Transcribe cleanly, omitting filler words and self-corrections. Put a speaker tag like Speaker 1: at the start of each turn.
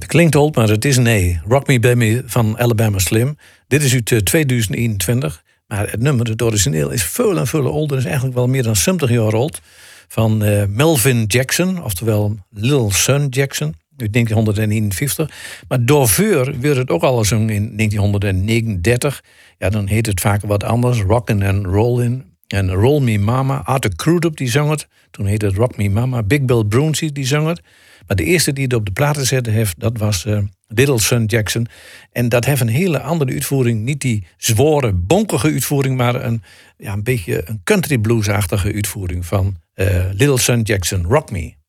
Speaker 1: Het klinkt old, maar het is nee. Rock Me Baby van Alabama Slim. Dit is uit 2021. Maar het nummer, het origineel, is veel en veel older. Het is eigenlijk wel meer dan 70 jaar oud. Van Melvin Jackson, oftewel Little Son Jackson. Uit 1951. Maar daarvoor werd het ook al eens in 1939. Ja, dan heet het vaak wat anders. Rockin' and Rollin'. En Roll Me Mama. Arthur Crudup die zong het. Toen heette het Rock Me Mama. Big Bill Broonzy die zong het. Maar de eerste die het op de platen zette heeft, dat was Little Son Jackson. En dat heeft een hele andere uitvoering. Niet die zware, bonkige uitvoering, maar een beetje een country blues-achtige uitvoering van Little Son Jackson. Rock Me.